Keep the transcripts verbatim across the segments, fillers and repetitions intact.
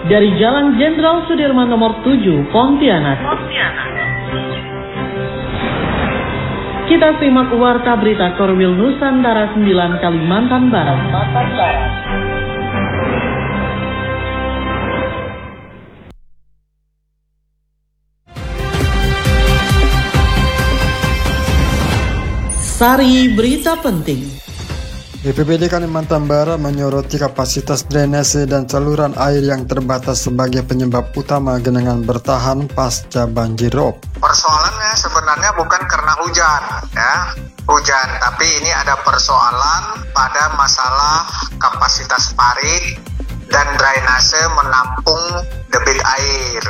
dari Jalan Jenderal Sudirman nomor tujuh, Pontianak. Pontianak. Kita simak Warta Berita Korwil Nusantara sembilan Kalimantan Barat. Kalimantan Barat. Sari Berita Penting. B P B D Kalimantan Barat menyoroti kapasitas drainase dan saluran air yang terbatas sebagai penyebab utama genangan bertahan pasca banjir rob. Persoalannya sebenarnya bukan karena hujan, ya, hujan, tapi ini ada persoalan pada masalah kapasitas parit dan drainase menampung debit air.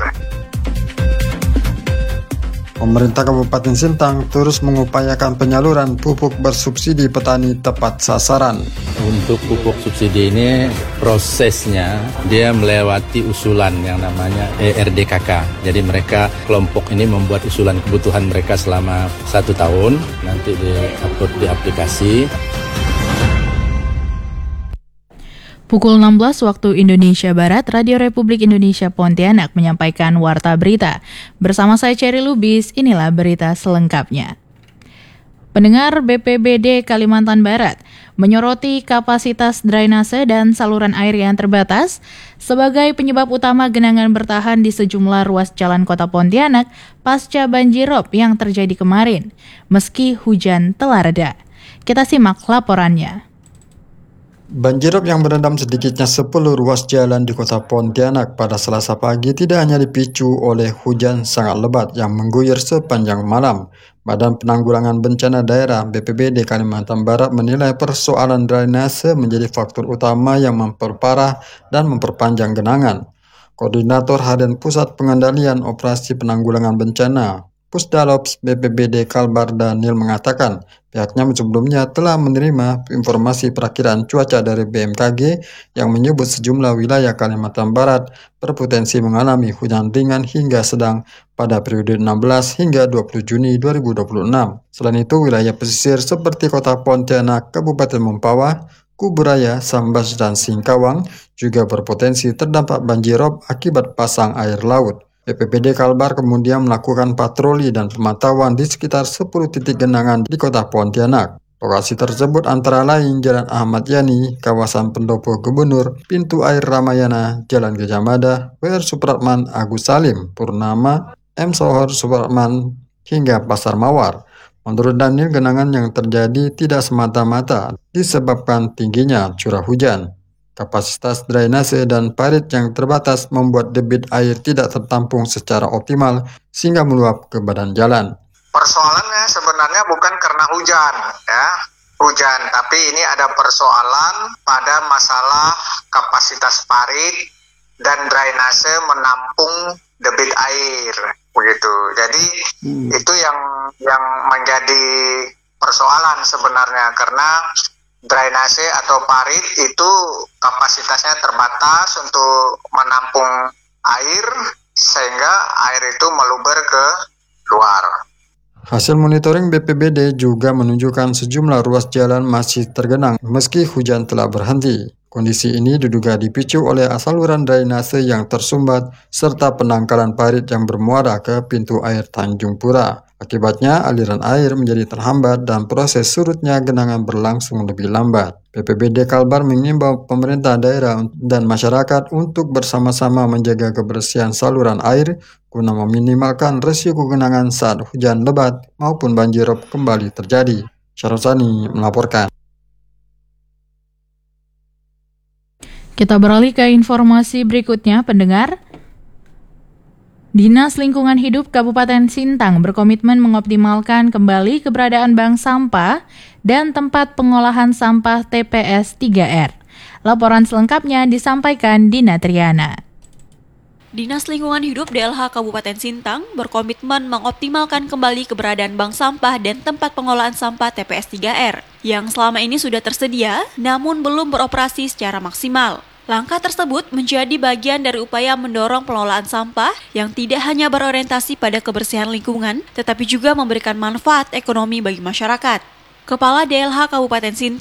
Pemerintah Kabupaten Sintang terus mengupayakan penyaluran pupuk bersubsidi petani tepat sasaran. Untuk pupuk subsidi ini prosesnya dia melewati usulan yang namanya E R D K K. Jadi mereka kelompok ini membuat usulan kebutuhan mereka selama satu tahun, nanti di-upload di aplikasi. Pukul enam belas waktu Indonesia Barat, Radio Republik Indonesia Pontianak menyampaikan Warta Berita. Bersama saya Cherry Lubis, inilah berita selengkapnya. Pendengar, B P B D Kalimantan Barat menyoroti kapasitas drainase dan saluran air yang terbatas sebagai penyebab utama genangan bertahan di sejumlah ruas jalan kota Pontianak pasca banjir rob yang terjadi kemarin, meski hujan telah reda. Kita simak laporannya. Banjirop yang merendam sedikitnya sepuluh ruas jalan di kota Pontianak pada Selasa pagi tidak hanya dipicu oleh hujan sangat lebat yang mengguyur sepanjang malam. Badan Penanggulangan Bencana Daerah B P B D Kalimantan Barat menilai persoalan drainase menjadi faktor utama yang memperparah dan memperpanjang genangan. Koordinator Harian Pusat Pengendalian Operasi Penanggulangan Bencana Pusdalops B P B D Kalbar Daniel mengatakan pihaknya sebelumnya telah menerima informasi perakiraan cuaca dari B M K G yang menyebut sejumlah wilayah Kalimantan Barat berpotensi mengalami hujan ringan hingga sedang pada periode enam belas hingga dua puluh Juni dua ribu dua puluh enam. Selain itu, wilayah pesisir seperti kota Pontianak, Kabupaten Mempawah, Kuburaya, Sambas, dan Singkawang juga berpotensi terdampak banjir rob akibat pasang air laut. B P B D Kalbar kemudian melakukan patroli dan pemantauan di sekitar sepuluh titik genangan di kota Pontianak. Lokasi tersebut antara lain Jalan Ahmad Yani, kawasan Pendopo Gubernur, Pintu Air Ramayana, Jalan Gajah Mada, W R Supratman, Agus Salim, Purnama, M Sohor Supratman, hingga Pasar Mawar. Menurut Daniel, genangan yang terjadi tidak semata-mata disebabkan tingginya curah hujan. Kapasitas drainase dan parit yang terbatas membuat debit air tidak tertampung secara optimal sehingga meluap ke badan jalan. Persoalannya sebenarnya bukan karena hujan, ya, hujan, tapi ini ada persoalan pada masalah kapasitas parit dan drainase menampung debit air, begitu. Jadi hmm. itu yang yang menjadi persoalan sebenarnya karena drainase atau parit itu kapasitasnya terbatas untuk menampung air sehingga air itu meluber ke luar. Hasil monitoring B P B D juga menunjukkan sejumlah ruas jalan masih tergenang meski hujan telah berhenti. Kondisi ini diduga dipicu oleh saluran drainase yang tersumbat serta penangkalan parit yang bermuara ke pintu air Tanjung Pura. Akibatnya aliran air menjadi terhambat dan proses surutnya genangan berlangsung lebih lambat. B P B D Kalbar mengimbau pemerintah daerah dan masyarakat untuk bersama-sama menjaga kebersihan saluran air guna meminimalkan risiko genangan saat hujan lebat maupun banjir rob kembali terjadi. Syarosani melaporkan. Kita beralih ke informasi berikutnya, pendengar. Dinas Lingkungan Hidup Kabupaten Sintang berkomitmen mengoptimalkan kembali keberadaan bank sampah dan tempat pengolahan sampah T P S tiga R. Laporan selengkapnya disampaikan Dina Triana. Dinas Lingkungan Hidup D L H Kabupaten Sintang berkomitmen mengoptimalkan kembali keberadaan bank sampah dan tempat pengolahan sampah T P S tiga R yang selama ini sudah tersedia namun belum beroperasi secara maksimal. Langkah tersebut menjadi bagian dari upaya mendorong pengelolaan sampah yang tidak hanya berorientasi pada kebersihan lingkungan, tetapi juga memberikan manfaat ekonomi bagi masyarakat. Kepala D L H Kabupaten Sintang